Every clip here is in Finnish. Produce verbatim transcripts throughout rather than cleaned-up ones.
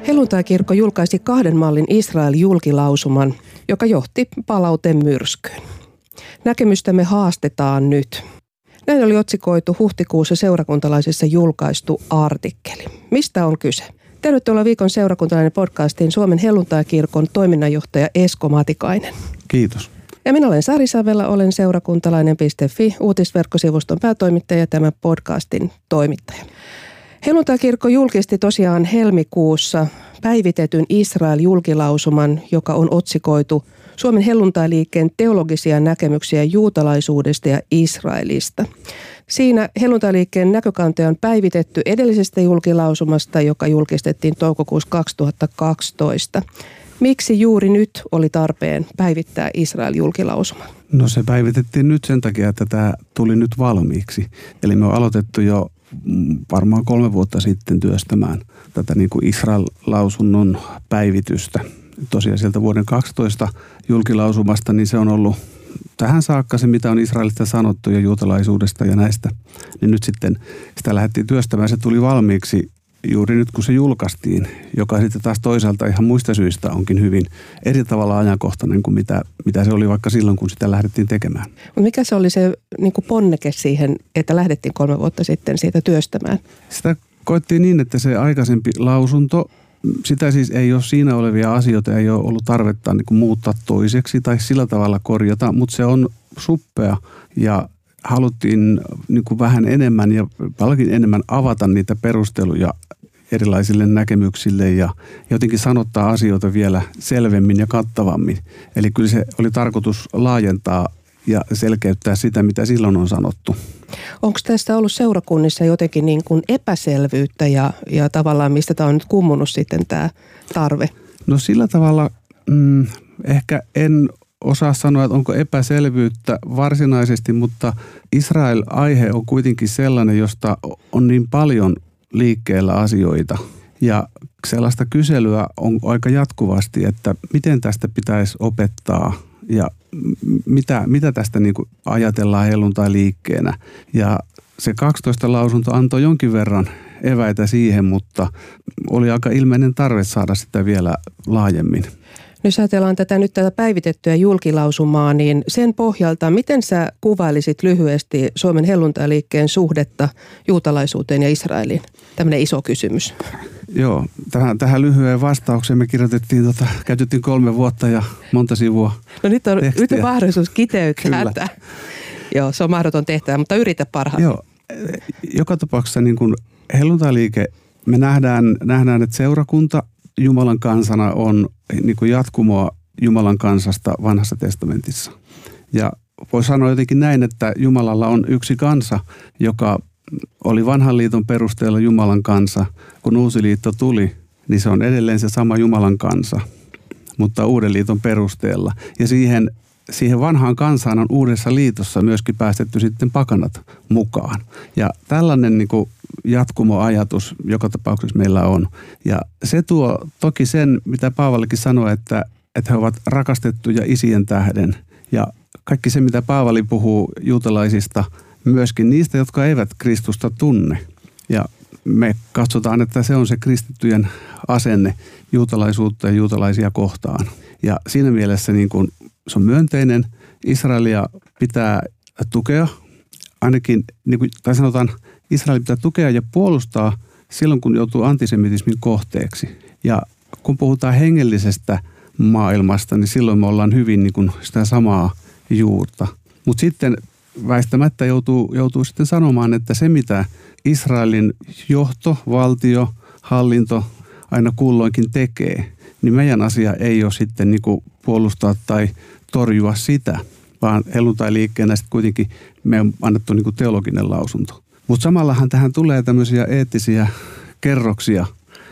Helluntaikirkko julkaisi kahden mallin Israel-julkilausuman, joka johti palautemyrskyyn. Näkemystämme haastetaan nyt. Näin oli otsikoitu huhtikuussa seurakuntalaisissa julkaistu artikkeli. Mistä on kyse? Tervetuloa viikon seurakuntalainen podcastiin Suomen Helluntaikirkon toiminnanjohtaja Esko Matikainen. Kiitos. Ja minä olen Sari Savela, olen seurakuntalainen piste fi uutisverkkosivuston päätoimittaja ja tämän podcastin toimittaja. Helluntaikirkko julkisti tosiaan helmikuussa päivitetyn Israel-julkilausuman, joka on otsikoitu Suomen helluntailiikkeen teologisia näkemyksiä juutalaisuudesta ja Israelista. Siinä helluntailiikkeen näkökantoja on päivitetty edellisestä julkilausumasta, joka julkistettiin toukokuussa kaksituhattakaksitoista. Miksi juuri nyt oli tarpeen päivittää Israel-julkilausuma? No se päivitettiin nyt sen takia, että tämä tuli nyt valmiiksi. Eli me on aloitettu jo varmaan kolme vuotta sitten työstämään tätä niin kuin Israel-lausunnon päivitystä. Tosiaan sieltä vuoden kaksitoista julkilausumasta, niin se on ollut tähän saakka se, mitä on Israelista sanottu ja juutalaisuudesta ja näistä. Niin nyt sitten sitä lähdettiin työstämään, se tuli valmiiksi juuri nyt, kun se julkaistiin, joka sitten taas toisaalta ihan muista syistä onkin hyvin eri tavalla ajankohtainen kuin mitä, mitä se oli vaikka silloin, kun sitä lähdettiin tekemään. Mikä se oli se niin kuin ponneke siihen, että lähdettiin kolme vuotta sitten siitä työstämään? Sitä koettiin niin, että se aikaisempi lausunto, sitä siis ei ole siinä olevia asioita, ei ole ollut tarvetta niin kuin muuttaa toiseksi tai sillä tavalla korjata, mutta se on suppea ja haluttiin niin kuin vähän enemmän ja paljonkin enemmän avata niitä perusteluja erilaisille näkemyksille ja jotenkin sanottaa asioita vielä selvemmin ja kattavammin. Eli kyllä se oli tarkoitus laajentaa ja selkeyttää sitä, mitä silloin on sanottu. Onko tästä ollut seurakunnissa jotenkin niin kuin epäselvyyttä ja, ja tavallaan mistä tämä on nyt kummunut sitten tämä tarve? No sillä tavalla mm, ehkä en osaa sanoa, että onko epäselvyyttä varsinaisesti, mutta Israel-aihe on kuitenkin sellainen, josta on niin paljon liikkeellä asioita. Ja sellaista kyselyä on aika jatkuvasti, että miten tästä pitäisi opettaa ja mitä, mitä tästä niin kuin ajatellaan helluntailiikkeenä. Ja se kaksitoista lausunto antoi jonkin verran eväitä siihen, mutta oli aika ilmeinen tarve saada sitä vielä laajemmin. Jos ajatellaan tätä nyt tätä päivitettyä julkilausumaa, niin sen pohjalta, miten sä kuvailisit lyhyesti Suomen helluntailiikkeen suhdetta juutalaisuuteen ja Israeliin? Tämmöinen iso kysymys. Joo, tähän, tähän lyhyen vastaukseen me kirjoitettiin, tota, käytettiin kolme vuotta ja monta sivua No nyt on, tekstiä. nyt on mahdollisuus kiteyttää tätä. Joo, se on mahdoton tehtävä, mutta yritä parhaiten. Joo, joka tapauksessa niin kuin helluntailiike, me nähdään, nähdään, että seurakunta Jumalan kansana on niin kuin jatkumoa Jumalan kansasta vanhassa testamentissa. Ja voi sanoa jotenkin näin, että Jumalalla on yksi kansa, joka oli vanhan liiton perusteella Jumalan kansa. Kun uusi liitto tuli, niin se on edelleen se sama Jumalan kansa, mutta uuden liiton perusteella. Ja siihen, siihen vanhaan kansaan on uudessa liitossa myöskin päästetty sitten pakanat mukaan. Ja tällainen niin kuin jatkumoajatus joka tapauksessa meillä on. Ja se tuo toki sen, mitä Paavalikin sanoi, että, että he ovat rakastettuja isien tähden. Ja kaikki se, mitä Paavali puhuu juutalaisista, myöskin niistä, jotka eivät Kristusta tunne. Ja me katsotaan, että se on se kristittyjen asenne juutalaisuutta ja juutalaisia kohtaan. Ja siinä mielessä niin kun se on myönteinen. Israelia pitää tukea, ainakin, niin kuin, tai sanotaan, Israel pitää tukea ja puolustaa silloin, kun joutuu antisemitismin kohteeksi. Ja kun puhutaan hengellisestä maailmasta, niin silloin me ollaan hyvin niin kuin sitä samaa juurta. Mutta sitten väistämättä joutuu, joutuu sitten sanomaan, että se mitä Israelin johto, valtio, hallinto aina kulloinkin tekee, niin meidän asia ei ole sitten niin kuin puolustaa tai torjua sitä, vaan helluntailiikkeenä sitten kuitenkin me on annettu niin kuin teologinen lausunto. Mutta samallahan tähän tulee tämmöisiä eettisiä kerroksia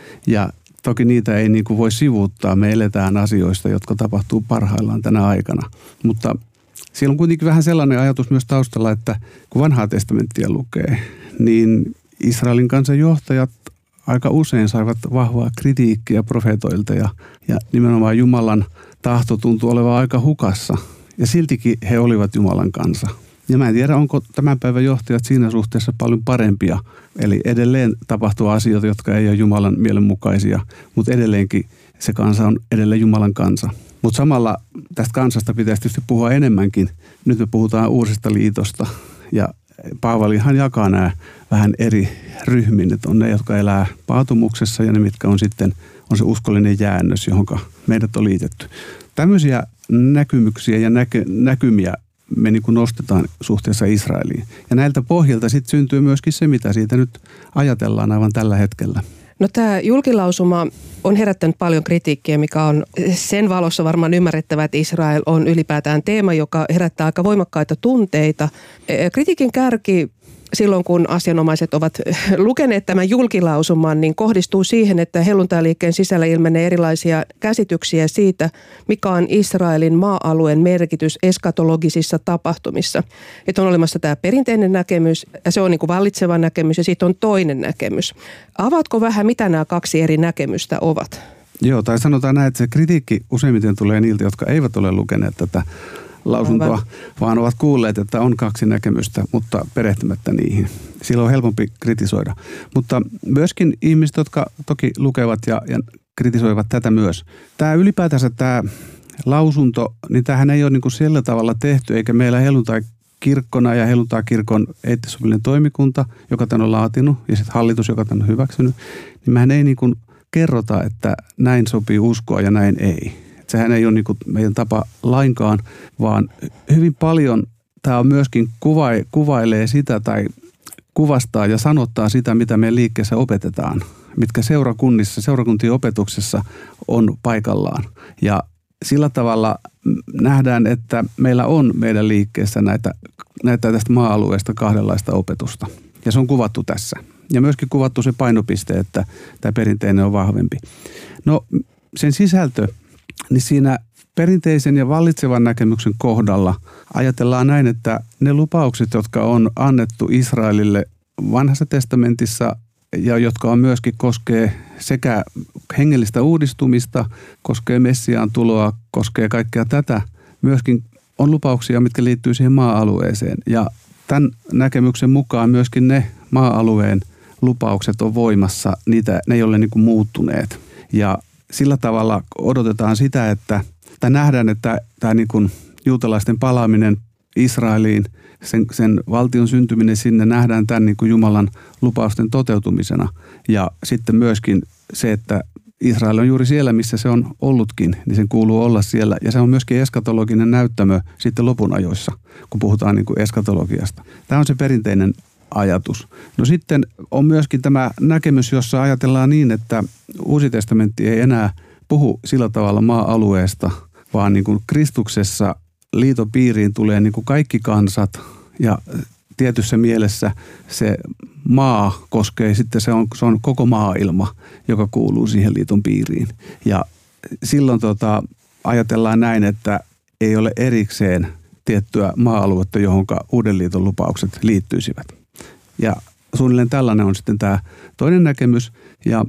ja toki niitä ei niin kuin voi sivuuttaa. Me eletään asioista, jotka tapahtuu parhaillaan tänä aikana. Mutta siellä on kuitenkin vähän sellainen ajatus myös taustalla, että kun vanhaa testamenttia lukee, niin Israelin kansan johtajat aika usein saivat vahvaa kritiikkiä profeetoilta ja, ja nimenomaan Jumalan tahto tuntuu olevan aika hukassa. Ja siltikin he olivat Jumalan kansa. Ja mä en tiedä, onko tämän päivän johtajat siinä suhteessa paljon parempia. Eli edelleen tapahtuu asioita, jotka ei ole Jumalan mielenmukaisia, mutta edelleenkin se kansa on edelleen Jumalan kansa. Mutta samalla tästä kansasta pitäisi tietysti puhua enemmänkin. Nyt me puhutaan uusista liitosta ja Paavalihan jakaa nämä vähän eri ryhmiin. Että on ne, jotka elää paatumuksessa ja ne, mitkä on sitten on se uskollinen jäännös, johon meidät on liitetty. Tämmöisiä näkymyksiä ja näky, näkymiä me niin kuin nostetaan suhteessa Israeliin. Ja näiltä pohjalta sitten syntyy myöskin se, mitä siitä nyt ajatellaan aivan tällä hetkellä. No tämä julkilausuma on herättänyt paljon kritiikkiä, mikä on sen valossa varmaan ymmärrettävä, että Israel on ylipäätään teema, joka herättää aika voimakkaita tunteita. Kritiikin kärki silloin, kun asianomaiset ovat lukeneet tämän julkilausuman, niin kohdistuu siihen, että helluntailiikkeen sisällä ilmenee erilaisia käsityksiä siitä, mikä on Israelin maa-alueen merkitys eskatologisissa tapahtumissa. Että on olemassa tämä perinteinen näkemys, ja se on niin kuin vallitseva näkemys, ja sitten on toinen näkemys. Avaatko vähän, mitä nämä kaksi eri näkemystä ovat? Joo, tai sanotaan näin, että se kritiikki useimmiten tulee niiltä, jotka eivät ole lukeneet tätä lausuntoa, Aivan. vaan ovat kuulleet, että on kaksi näkemystä, mutta perehtymättä niihin. Silloin on helpompi kritisoida. Mutta myöskin ihmiset, jotka toki lukevat ja, ja kritisoivat tätä myös. Tämä ylipäätänsä tämä lausunto, niin tämähän ei ole niin kuin sillä tavalla tehty, eikä meillä helluntai-kirkkona ja helluntai-kirkon eettisopillinen toimikunta, joka tämän on laatinut, ja sitten hallitus, joka tämän on hyväksynyt, niin mehän ei niin kuin kerrota, että näin sopii uskoa ja näin ei. Sehän ei ole niin kuin meidän tapa lainkaan, vaan hyvin paljon tämä on myöskin kuva, kuvailee sitä tai kuvastaa ja sanottaa sitä, mitä meidän liikkeessä opetetaan, mitkä seurakunnissa, seurakuntien opetuksessa on paikallaan. Ja sillä tavalla nähdään, että meillä on meidän liikkeessä näitä, näitä tästä maa-alueesta kahdenlaista opetusta. Ja se on kuvattu tässä. Ja myöskin kuvattu se painopiste, että tämä perinteinen on vahvempi. No sen sisältö. Niin siinä perinteisen ja vallitsevan näkemyksen kohdalla ajatellaan näin, että ne lupaukset, jotka on annettu Israelille vanhassa testamentissa ja jotka on myöskin koskee sekä hengellistä uudistumista, koskee Messiaan tuloa, koskee kaikkea tätä, myöskin on lupauksia, mitkä liittyy siihen maa-alueeseen. Ja tämän näkemyksen mukaan myöskin ne maa-alueen lupaukset on voimassa, niitä, ne ei ole niin kuin muuttuneet. Ja sillä tavalla odotetaan sitä, että tai nähdään, että tämä niin kuin juutalaisten palaaminen Israeliin, sen, sen valtion syntyminen sinne nähdään tämän niin kuin Jumalan lupausten toteutumisena. Ja sitten myöskin se, että Israel on juuri siellä, missä se on ollutkin, niin sen kuuluu olla siellä. Ja se on myöskin eskatologinen näyttämö sitten lopun ajoissa, kun puhutaan niin kuin eskatologiasta. Tämä on se perinteinen ajatus. No sitten on myöskin tämä näkemys, jossa ajatellaan niin, että Uusi testamentti ei enää puhu sillä tavalla maa-alueesta, vaan niin kuin Kristuksessa liiton piiriin tulee niin kuin kaikki kansat ja tietyssä mielessä se maa koskee, sitten se on, se on koko maailma, joka kuuluu siihen liiton piiriin. Ja silloin tota, ajatellaan näin, että ei ole erikseen tiettyä maa-aluetta, johonka Uuden liiton lupaukset liittyisivät. Ja suunnilleen tällainen on sitten tämä toinen näkemys. Ja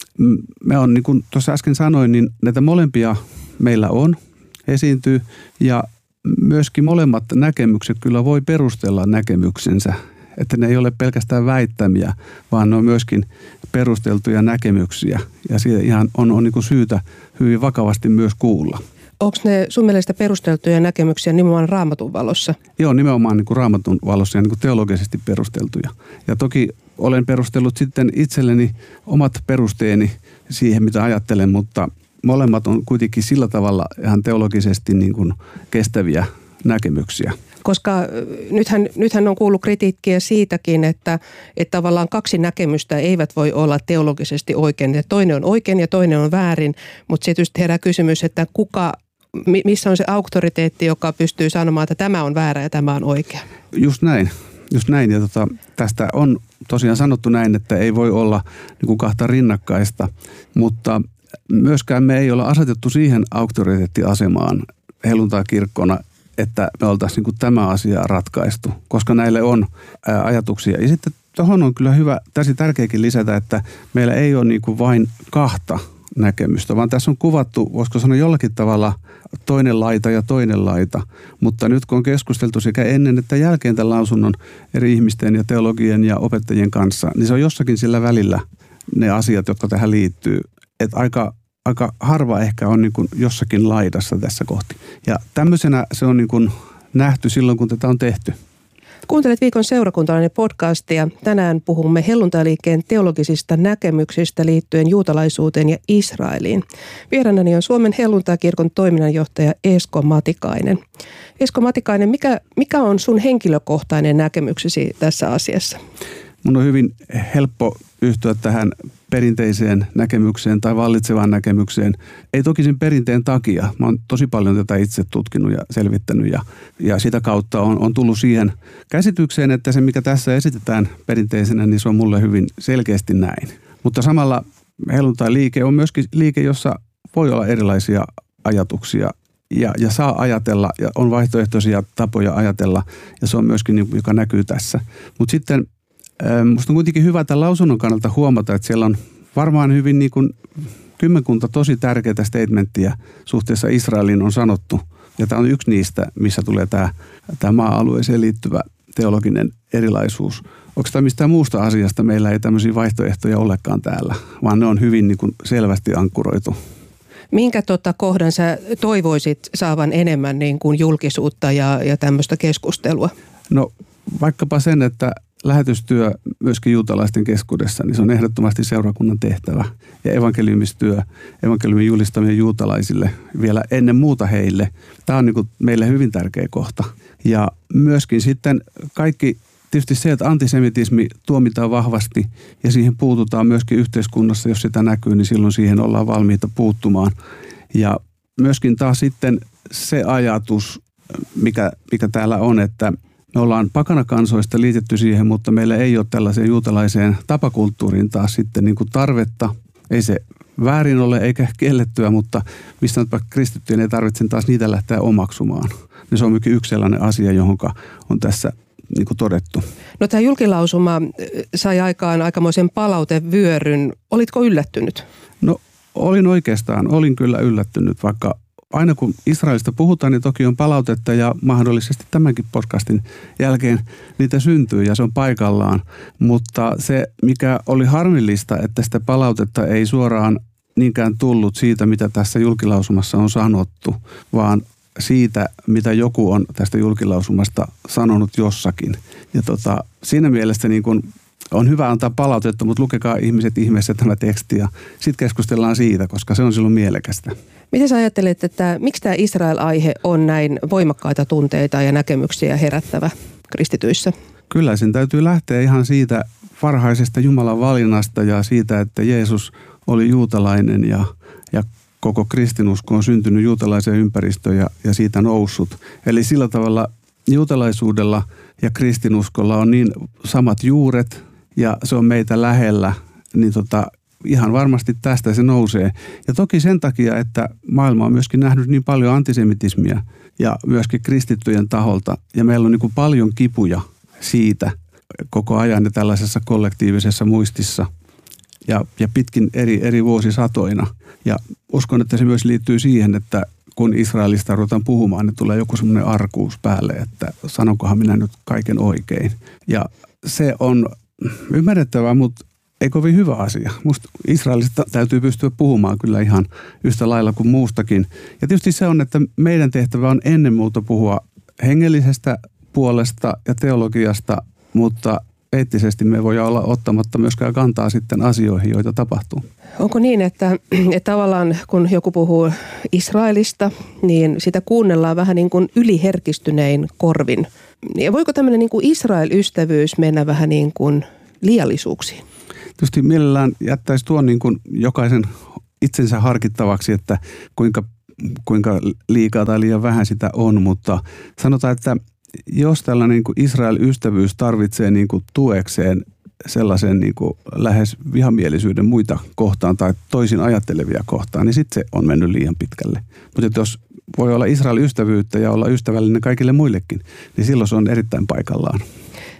me on, niin kuin tuossa äsken sanoin, niin näitä molempia meillä on, esiintyy. Ja myöskin molemmat näkemykset kyllä voi perustella näkemyksensä. Että ne ei ole pelkästään väittämiä, vaan ne on myöskin perusteltuja näkemyksiä. Ja siitä ihan on, on niin kuin syytä hyvin vakavasti myös kuulla. Onko ne sun mielestä perusteltuja näkemyksiä nimenomaan Raamatun valossa? Joo, nimenomaan niin kuin Raamatun valossa ja niin kuin teologisesti perusteltuja. Ja toki olen perustellut sitten itselleni omat perusteeni siihen, mitä ajattelen, mutta molemmat on kuitenkin sillä tavalla ihan teologisesti niin kuin kestäviä näkemyksiä. Koska nythän, nythän on kuullut kritiikkiä siitäkin, että, että tavallaan kaksi näkemystä eivät voi olla teologisesti oikein. Että toinen on oikein ja toinen on väärin, mutta se tietysti herää kysymys, että kuka, missä on se auktoriteetti, joka pystyy sanomaan, että tämä on väärä ja tämä on oikea. Just näin. Just näin. Ja tota, tästä on tosiaan sanottu näin, että ei voi olla niin kuin kahta rinnakkaista, mutta myöskään me ei olla asetettu siihen auktoriteettiasemaan helluntai-kirkkona, että me oltaisiin niin kuin tämä asia ratkaistu, koska näille on ää, ajatuksia. Ja sitten tuohon on kyllä hyvä, täysin tärkeäkin lisätä, että meillä ei ole niin kuin vain kahta näkemystä, vaan tässä on kuvattu, voisiko sanoa jollakin tavalla toinen laita ja toinen laita. Mutta nyt kun on keskusteltu sekä ennen että jälkeen tämän lausunnon eri ihmisten ja teologien ja opettajien kanssa, niin se on jossakin sillä välillä ne asiat, jotka tähän liittyy. Että aika, aika harva ehkä on niin kuin jossakin laidassa tässä kohti. Ja tämmöisenä se on niin kuin nähty silloin, kun tätä on tehty. Kuuntelet Viikon seurakuntalainen podcastia. Tänään puhumme helluntailiikkeen teologisista näkemyksistä liittyen juutalaisuuteen ja Israeliin. Vieraanani on Suomen helluntaikirkon toiminnanjohtaja Esko Matikainen. Esko Matikainen, mikä, mikä on sun henkilökohtainen näkemyksesi tässä asiassa? Mun on hyvin helppo yhtyä tähän perinteiseen näkemykseen tai vallitsevaan näkemykseen. Ei toki sen perinteen takia. Mä oon tosi paljon tätä itse tutkinut ja selvittänyt ja, ja sitä kautta on, on tullut siihen käsitykseen, että se mikä tässä esitetään perinteisenä, niin se on mulle hyvin selkeästi näin. Mutta samalla helluntailiike on myöskin liike, jossa voi olla erilaisia ajatuksia ja, ja saa ajatella ja on vaihtoehtoisia tapoja ajatella ja se on myöskin niin, joka näkyy tässä. Mutta sitten musta on kuitenkin hyvä tämän lausunnon kannalta huomata, että siellä on varmaan hyvin niin kuin kymmenkunta tosi tärkeää statementtia suhteessa Israeliin on sanottu. Ja tämä on yksi niistä, missä tulee tämä, tämä maa-alueeseen liittyvä teologinen erilaisuus. Onko tämä mistään muusta asiasta? Meillä ei tämmöisiä vaihtoehtoja olekaan täällä, vaan ne on hyvin niin kuin selvästi ankkuroitu. Minkä tota kohdan sä toivoisit saavan enemmän niin kuin julkisuutta ja, ja tämmöistä keskustelua? No vaikkapa sen, että lähetystyö myöskin juutalaisten keskuudessa, niin se on ehdottomasti seurakunnan tehtävä. Ja evankeliumistyö, evankeliumin julistaminen juutalaisille vielä ennen muuta heille. Tämä on niin kuin meille hyvin tärkeä kohta. Ja myöskin sitten kaikki, tietysti se, että antisemitismi tuomitaan vahvasti ja siihen puututaan myöskin yhteiskunnassa, jos sitä näkyy, niin silloin siihen ollaan valmiita puuttumaan. Ja myöskin taas sitten se ajatus, mikä, mikä täällä on, että me ollaan pakanakansoista liitetty siihen, mutta meillä ei ole tällaiseen juutalaiseen tapakulttuuriin taas sitten niin kuin tarvetta. Ei se väärin ole eikä kiellettyä, mutta mistä nyt vaikka kristittyjen ei tarvitse taas niitä lähteä omaksumaan. Ja se on myöskin yksi sellainen asia, johon on tässä niin kuin todettu. No tämä julkilausuma sai aikaan aikamoisen palautevyöryn. Olitko yllättynyt? No olin oikeastaan, olin kyllä yllättynyt, vaikka aina kun Israelista puhutaan, niin toki on palautetta ja mahdollisesti tämänkin podcastin jälkeen niitä syntyy ja se on paikallaan. Mutta se, mikä oli harmillista, että sitä palautetta ei suoraan niinkään tullut siitä, mitä tässä julkilausumassa on sanottu, vaan siitä, mitä joku on tästä julkilausumasta sanonut jossakin. Ja tota, siinä mielessä niin kun on hyvä antaa palautetta, mutta lukekaa ihmiset ihmeessä tämä teksti ja sitten keskustellaan siitä, koska se on silloin mielekästä. Miten sä ajattelet, että miksi tämä Israel-aihe on näin voimakkaita tunteita ja näkemyksiä herättävä kristityissä? Kyllä, sen täytyy lähteä ihan siitä varhaisesta Jumalan valinnasta ja siitä, että Jeesus oli juutalainen ja, ja koko kristinusko on syntynyt juutalaiseen ympäristöön ja, ja siitä noussut. Eli sillä tavalla juutalaisuudella ja kristinuskolla on niin samat juuret ja se on meitä lähellä, niin tota, ihan varmasti tästä se nousee. Ja toki sen takia, että maailma on myöskin nähnyt niin paljon antisemitismiä ja myöskin kristittyjen taholta. Ja meillä on niin kuin paljon kipuja siitä koko ajan ja tällaisessa kollektiivisessa muistissa ja, ja pitkin eri, eri vuosisatoina. Ja uskon, että se myös liittyy siihen, että kun Israelista ruvetaan puhumaan, niin tulee joku semmoinen arkuus päälle, että sanonkohan minä nyt kaiken oikein. Ja se on ymmärrettävää, mutta ei kovin hyvä asia. Musta Israelista täytyy pystyä puhumaan kyllä ihan yhtä lailla kuin muustakin. Ja tietysti se on, että meidän tehtävä on ennen muuta puhua hengellisestä puolesta ja teologiasta, mutta eettisesti me voi olla ottamatta myöskään kantaa sitten asioihin, joita tapahtuu. Onko niin, että, että tavallaan kun joku puhuu Israelista, niin sitä kuunnellaan vähän niin kuin yliherkistynein korvin. Ja voiko tämmöinen niin kuin Israel-ystävyys mennä vähän niin kuin liiallisuuksiin? Tietysti mielellään jättäisi tuon niin kuin jokaisen itsensä harkittavaksi, että kuinka, kuinka liikaa tai liian vähän sitä on, mutta sanotaan, että jos tällainen niin kuin Israel-ystävyys tarvitsee niin kuin tuekseen sellaisen niin kuin lähes vihamielisyyden muita kohtaan tai toisin ajattelevia kohtaan, niin sitten se on mennyt liian pitkälle. Mutta jos voi olla Israel-ystävyyttä ja olla ystävällinen kaikille muillekin, niin silloin se on erittäin paikallaan.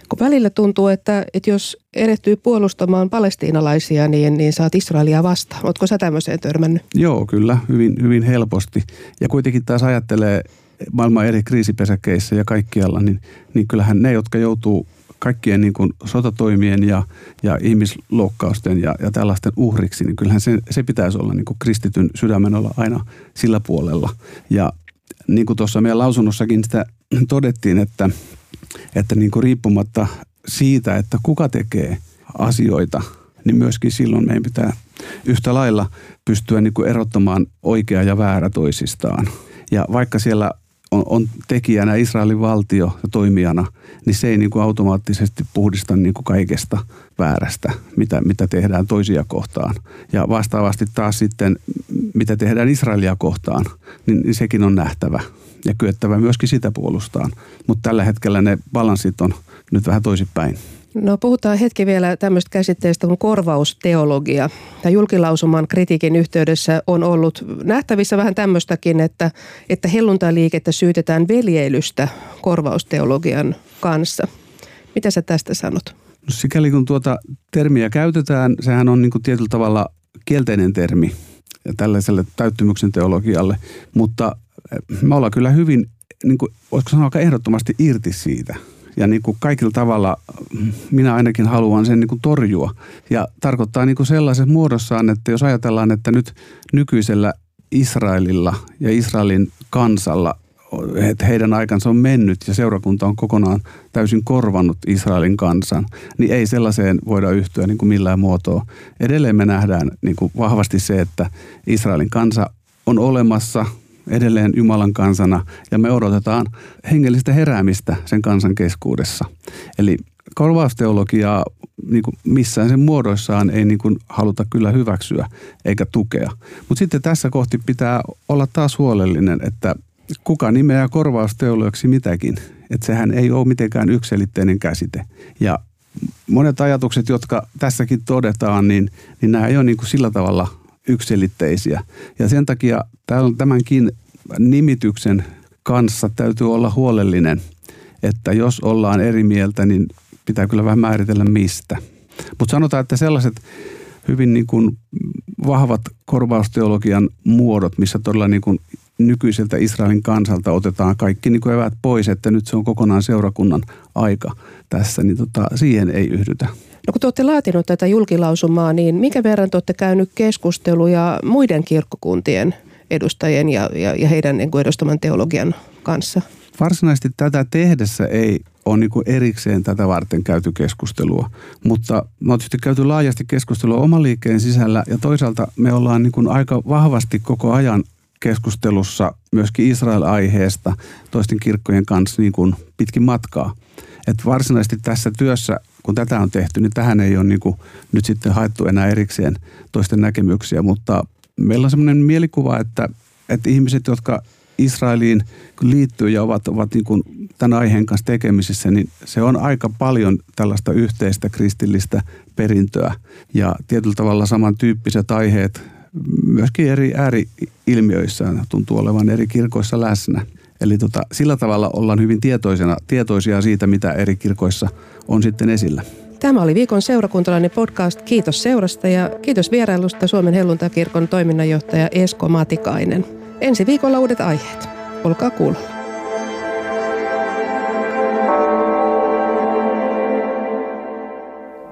Kun välillä tuntuu, että, että jos erehtyy puolustamaan palestiinalaisia, niin, niin saat Israelia vastaan. Oletko sä tämmöiseen törmännyt? Joo, kyllä, hyvin, hyvin helposti. Ja kuitenkin taas ajattelee maailman eri kriisipesäkeissä ja kaikkialla, niin, niin kyllähän ne, jotka joutuu kaikkien niin kuin sotatoimien ja, ja ihmisloukkausten ja, ja tällaisten uhriksi, niin kyllähän se, se pitäisi olla niin kuin kristityn sydämen olla aina sillä puolella. Ja niin kuin tuossa meidän lausunnossakin sitä todettiin, että, että niin kuin riippumatta siitä, että kuka tekee asioita, niin myöskin silloin meidän pitää yhtä lailla pystyä niin kuin erottamaan oikea ja väärä toisistaan. Ja vaikka siellä on, on tekijänä Israelin valtio ja toimijana, niin se ei niin kuin automaattisesti puhdista niin kuin kaikesta väärästä, mitä, mitä tehdään toisia kohtaan. Ja vastaavasti taas sitten, mitä tehdään Israelia kohtaan, niin, niin sekin on nähtävä ja kyettävä myöskin sitä puolustaan. Mutta tällä hetkellä ne balanssit on nyt vähän toisinpäin. No puhutaan hetki vielä tämmöistä käsitteestä kuin korvausteologia. Ja julkilausuman kritiikin yhteydessä on ollut nähtävissä vähän tämmöistäkin, että, että helluntailiikettä syytetään veljeilystä korvausteologian kanssa. Mitä sä tästä sanot? No sikäli kun tuota termiä käytetään, sehän on niin kuin tietyllä tavalla kielteinen termi tällaiselle täyttymyksen teologialle, mutta me ollaan kyllä hyvin, niin kuin, voisiko sanoa aika ehdottomasti irti siitä. Ja niin kuin kaikilla tavalla minä ainakin haluan sen niin kuin torjua. Ja tarkoittaa niin kuin sellaisessa muodossaan, että jos ajatellaan, että nyt nykyisellä Israelilla ja Israelin kansalla, että heidän aikansa on mennyt ja seurakunta on kokonaan täysin korvannut Israelin kansan, niin ei sellaiseen voida yhtyä niin kuin millään muotoa. Edelleen me nähdään niin kuin vahvasti se, että Israelin kansa on olemassa edelleen Jumalan kansana ja me odotetaan hengellistä heräämistä sen kansan keskuudessa. Eli korvausteologiaa niin kuin missään sen muodoissaan ei niin kuin haluta kyllä hyväksyä eikä tukea. Mutta sitten tässä kohti pitää olla taas huolellinen, että kuka nimeää korvausteologiaksi mitäkin. Että sehän ei ole mitenkään yksiselitteinen käsite. Ja monet ajatukset, jotka tässäkin todetaan, niin, niin nämä ei ole niin kuin sillä tavalla yksiselitteisiä. Ja sen takia tämänkin nimityksen kanssa täytyy olla huolellinen, että jos ollaan eri mieltä, niin pitää kyllä vähän määritellä mistä. Mutta sanotaan, että sellaiset hyvin niin kuin vahvat korvausteologian muodot, missä todella niin kuin nykyiseltä Israelin kansalta otetaan kaikki niin kuin eväät pois, että nyt se on kokonaan seurakunnan aika tässä, niin tota, siihen ei yhdytä. No kun te olette laatinut tätä julkilausumaa, niin minkä verran te olette käynyt keskusteluja muiden kirkkokuntien edustajien ja, ja, ja heidän niin kuin edustaman teologian kanssa? Varsinaisesti tätä tehdessä ei ole niin kuin erikseen tätä varten käyty keskustelua, mutta me on tietysti käyty laajasti keskustelua oman liikkeen sisällä ja toisaalta me ollaan niin kuin aika vahvasti koko ajan keskustelussa myöskin Israel-aiheesta toisten kirkkojen kanssa niin kuin pitkin matkaa. Että varsinaisesti tässä työssä, kun tätä on tehty, niin tähän ei ole niin kuin nyt sitten haettu enää erikseen toisten näkemyksiä, mutta meillä on semmoinen mielikuva, että, että ihmiset, jotka Israeliin liittyy ja ovat, ovat niin kuin tämän aiheen kanssa tekemisissä, niin se on aika paljon tällaista yhteistä kristillistä perintöä ja tietyllä tavalla samantyyppiset aiheet myöskin eri ääri-ilmiöissä tuntuu olevan eri kirkoissa läsnä. Eli tota, sillä tavalla ollaan hyvin tietoisena, tietoisia siitä, mitä eri kirkoissa on sitten esillä. Tämä oli viikon seurakuntalainen podcast. Kiitos seurasta ja kiitos vierailusta Suomen helluntaikirkon toiminnanjohtaja Esko Matikainen. Ensi viikolla uudet aiheet. Olkaa kuulolla.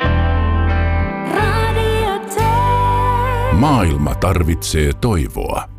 Maailma tarvitsee toivoa.